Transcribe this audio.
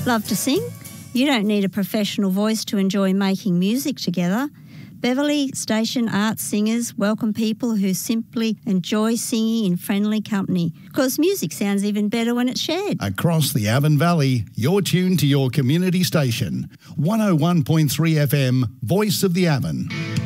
Love to sing? You don't need a professional voice to enjoy making music together. Beverley Station Arts singers welcome people who simply enjoy singing in friendly company, because music sounds even better when it's shared. Across the Avon Valley, you're tuned to your community station, 101.3 FM, Voice of the Avon.